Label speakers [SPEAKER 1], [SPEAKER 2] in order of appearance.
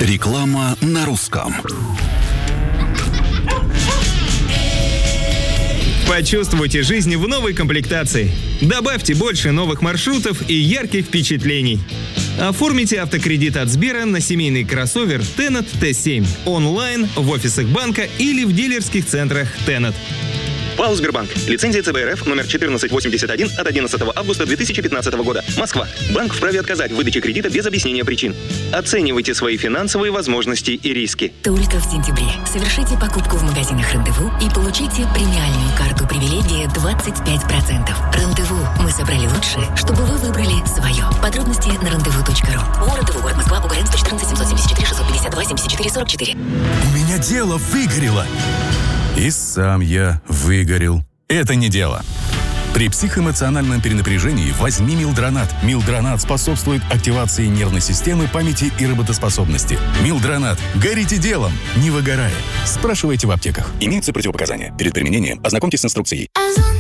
[SPEAKER 1] Реклама на русском.
[SPEAKER 2] Почувствуйте жизнь в новой комплектации. Добавьте больше новых маршрутов и ярких впечатлений. Оформите автокредит от Сбера на семейный кроссовер Tennet T7 онлайн, в офисах банка или в дилерских центрах Tennet.
[SPEAKER 3] ПАО «Сбербанк». Лицензия ЦБ РФ номер 1481 от 11 августа 2015 года. Москва. Банк вправе отказать в выдаче кредита без объяснения причин. Оценивайте свои финансовые возможности и риски.
[SPEAKER 4] Только в сентябре совершите покупку в магазинах «Рандеву» и получите премиальную карту «Привилегия» 25%. «Рандеву». Мы собрали лучшее, чтобы вы выбрали свое. Подробности на randevu.ru. Рандеву, город Москва, Бугарин, 114 774 652 74 44.
[SPEAKER 5] У меня дело выгорело. И сам я выгорел. Это не дело. При психоэмоциональном перенапряжении возьми Милдронат. Милдронат способствует активации нервной системы, памяти и работоспособности. Милдронат. Горите делом, не выгорая. Спрашивайте в аптеках. Имеются противопоказания. Перед применением ознакомьтесь с инструкцией.